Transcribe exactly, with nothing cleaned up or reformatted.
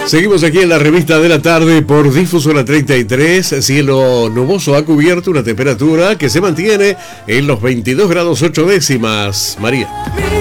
Seguimos aquí en la revista de la tarde por Difusora treinta y tres. Cielo nuboso ha cubierto, una temperatura que se mantiene en los veintidós grados ocho décimas. María.